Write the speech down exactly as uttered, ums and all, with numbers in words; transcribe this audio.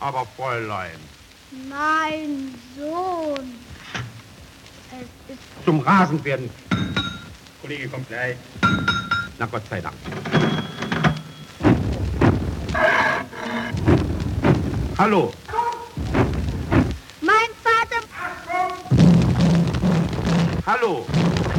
aber, Fräulein. Mein Sohn. Es ist... Zum Rasenwerden. Kollege kommt gleich. Na Gott sei Dank. Hallo. Mein Vater... Hallo.